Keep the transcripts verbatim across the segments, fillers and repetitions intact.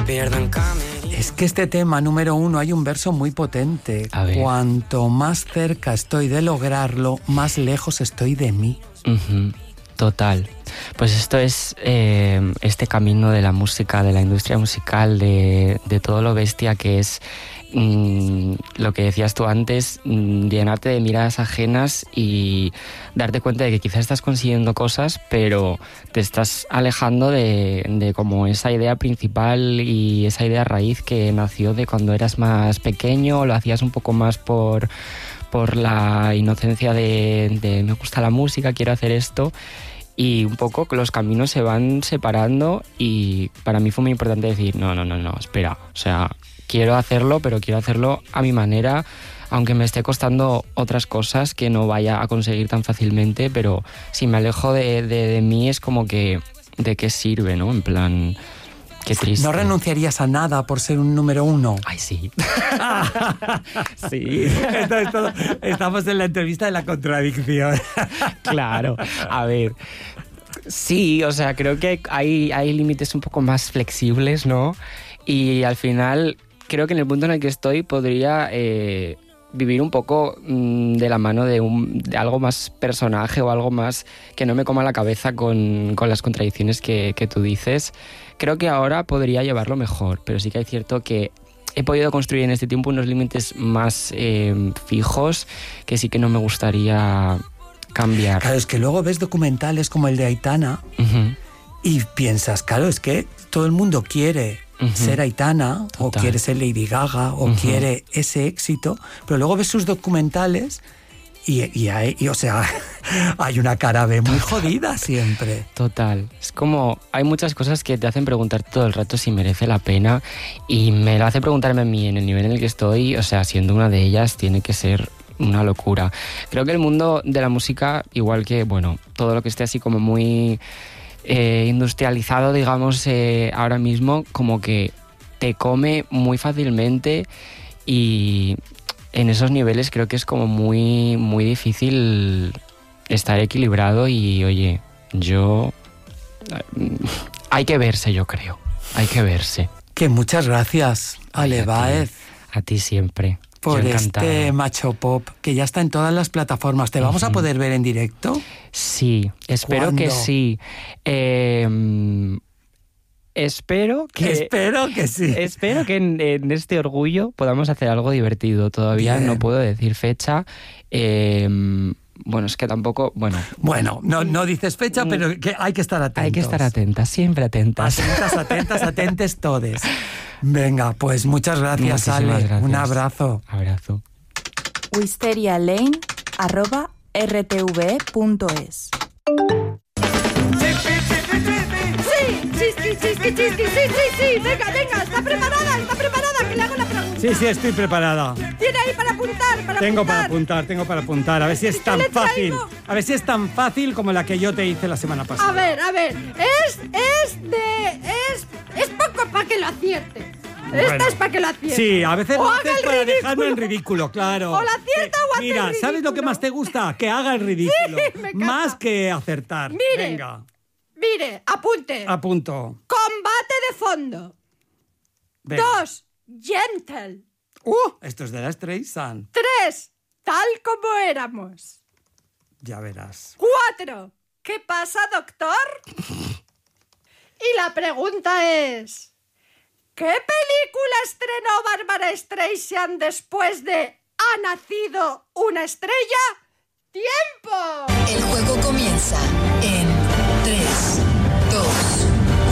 pierdo en camino. Es que este tema número uno hay un verso muy potente. Cuanto más cerca estoy de lograrlo, más lejos estoy de mí. Uh-huh. Total. Pues esto es eh, este camino de la música, de la industria musical, de, de todo lo bestia que es mmm, lo que decías tú antes, mmm, llenarte de miradas ajenas y darte cuenta de que quizás estás consiguiendo cosas, pero te estás alejando de, de como esa idea principal y esa idea raíz que nació de cuando eras más pequeño, lo hacías un poco más por... por la inocencia de, de me gusta la música, quiero hacer esto, y un poco los caminos se van separando y para mí fue muy importante decir, no, no, no, no, espera, o sea, quiero hacerlo, pero quiero hacerlo a mi manera, aunque me esté costando otras cosas que no vaya a conseguir tan fácilmente, pero si me alejo de, de, de mí es como que, ¿de qué sirve, no? En plan... Qué triste. ¿No renunciarías a nada por ser un número uno? Ay, sí. Sí. Esto es todo. Estamos en la entrevista de la contradicción. Claro. A ver. Sí, o sea, creo que hay, hay límites un poco más flexibles, ¿no? Y al final, creo que en el punto en el que estoy podría... Eh, vivir un poco mmm, de la mano de, un, de algo más personaje o algo más que no me coma la cabeza con, con las contradicciones que, que tú dices. Creo que ahora podría llevarlo mejor, pero sí que es cierto que he podido construir en este tiempo unos límites más eh, fijos que sí que no me gustaría cambiar. Claro, es que luego ves documentales como el de Aitana uh-huh. y piensas, claro, es que todo el mundo quiere... Uh-huh. ser Aitana, Total. o quiere ser Lady Gaga, o uh-huh. quiere ese éxito, pero luego ves sus documentales y, y, hay, y o sea, hay una cara B muy Total. jodida siempre. Total. Es como, hay muchas cosas que te hacen preguntar todo el rato si merece la pena, y me lo hace preguntarme a mí en el nivel en el que estoy, o sea, siendo una de ellas, tiene que ser una locura. Creo que el mundo de la música, igual que, bueno, todo lo que esté así como muy... Eh, industrializado, digamos, eh, ahora mismo, como que te come muy fácilmente, y en esos niveles creo que es como muy, muy difícil estar equilibrado. Y oye, yo... hay que verse, yo creo. Hay que verse. Que muchas gracias, Ale Báez. A ti siempre. Por este Macho Pop, que ya está en todas las plataformas. ¿Te vamos uh-huh. a poder ver en directo? Sí, espero ¿Cuándo? que sí. Eh, espero que... Espero que sí. Espero que en, en este orgullo podamos hacer algo divertido. Todavía Bien. no puedo decir fecha. Eh, bueno, es que tampoco... Bueno, bueno no, no dices fecha, pero que hay que estar atentos. Hay que estar atentas, siempre atentas. Atentas, atentas, atentes todes. Venga, pues muchas gracias, Muchísimas Ale. Gracias. Un abrazo. Abrazo. wisterialane arroba r t v punto es. Sí, chisqui, chisqui, chisqui, sí, sí, sí. Venga, venga, ¿está preparada? ¿Está preparada? Que le hago la pregunta. Sí, sí, estoy preparada. ¿Tiene ahí para apuntar? Para tengo apuntar? para apuntar, tengo para apuntar. A ver si es tan fácil. A ver si es tan fácil como la que yo te hice la semana pasada. A ver, a ver. Es, es de... Es, es poco para que lo acierte. Esta bueno, es para que lo acierte. Sí, a veces o lo haces para ridículo. dejarme en ridículo, claro. O la acierta que, o hace Mira, el ridículo. ¿sabes lo que más te gusta? Que haga el ridículo. Sí, me encanta. Más que acertar. Mire, Venga. Mire, apunte. Apunto. Combate de fondo. Venga. Dos, gentle. Uh, esto es de la Streisand. Tres, tal como éramos. Ya verás. Cuatro, ¿qué pasa, doctor? Y la pregunta es... ¿Qué película estrenó Bárbara Streisand después de ¿Ha nacido una estrella? ¡Tiempo! El juego comienza en tres, dos,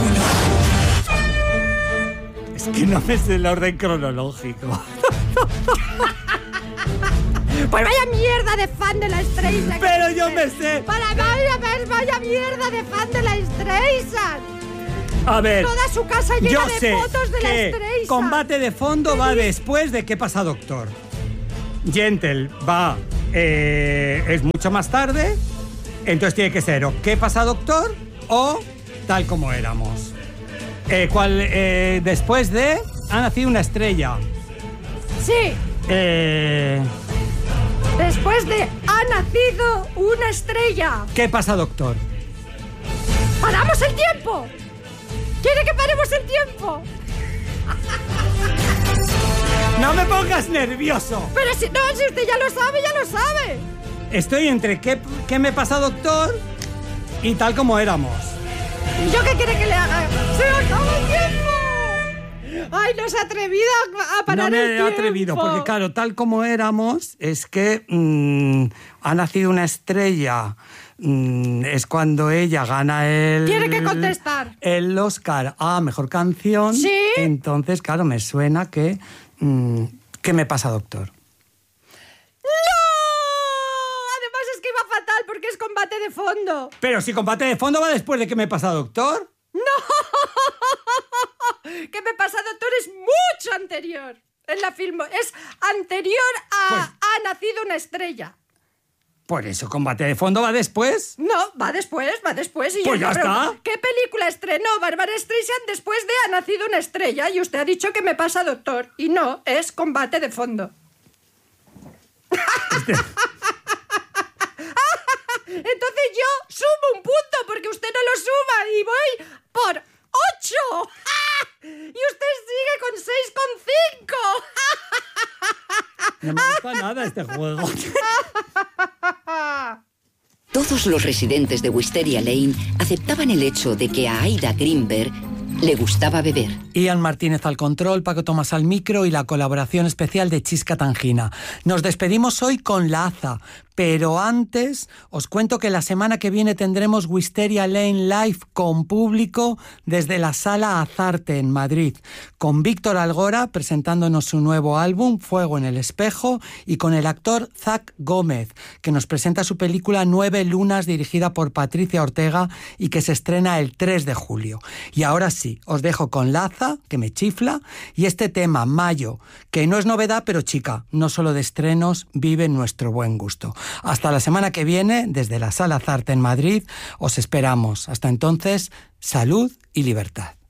uno. Es que no me sé el orden cronológico. Pues vaya mierda de fan de la Streisand. Pero yo me sé. Para vaya, vaya mierda de fan de la Streisand. A ver, toda su casa llena yo de sé fotos de que la Streisand. Combate de fondo va después de ¿Qué pasa, doctor? Gentle va eh, es mucho más tarde, entonces tiene que ser o ¿Qué pasa, doctor? O Tal como éramos. Eh, ¿cuál, eh, después de Ha nacido una estrella? Sí. Eh, después de Ha nacido una estrella. ¿Qué pasa, doctor? ¡Paramos el tiempo! ¿Quiere que paremos el tiempo? No me pongas nervioso. Pero si no, si usted ya lo sabe, ya lo sabe. Estoy entre qué, qué me pasa, doctor, y tal como éramos. ¿Y yo qué quiere que le haga? ¡Se acaba el tiempo! ¡Ay, no se ha atrevido a parar no me el tiempo! he atrevido, porque claro, tal como éramos, es que mmm, ha nacido una estrella. Mm, es cuando ella gana el... Tiene que contestar. El Oscar a Mejor Canción. ¿Sí? Entonces, claro, me suena que... Mm, ¿qué me pasa, doctor? ¡No! Además es que iba fatal porque es combate de fondo. Pero si combate de fondo va después de ¿qué me pasa, doctor? ¡No! ¿Qué me pasa, doctor? Es mucho anterior. En la film... Es anterior a... Pues... Ha nacido una estrella. ¿Por eso combate de fondo va después? No, va después, va después. Y pues yo, ya pero, está. ¿qué película estrenó Bárbara Streisand después de Ha nacido una estrella? Y usted ha dicho que me pasa, doctor. Y no, es combate de fondo. Este... Entonces yo sumo un punto porque usted no lo suma y voy por ocho. Y usted sigue con seis coma cinco. No me gusta nada este juego. Todos los residentes de Wisteria Lane aceptaban el hecho de que a Aida Greenberg le gustaba beber. Ian Martínez al control, Paco Tomás al micro y la colaboración especial de Chisca Tangina. Nos despedimos hoy con Laza, pero antes os cuento que la semana que viene tendremos Wisteria Lane Live con público desde la Sala Azarte en Madrid, con Víctor Algora presentándonos su nuevo álbum Fuego en el Espejo y con el actor Zach Gómez, que nos presenta su película Nueve Lunas dirigida por Patricia Ortega y que se estrena el tres de julio. Y ahora sí, os dejo con Laza, que me chifla, y este tema, Mayo, que no es novedad, pero chica, no solo de estrenos vive nuestro buen gusto. Hasta la semana que viene, desde la Sala Azarte en Madrid, os esperamos. Hasta entonces, salud y libertad.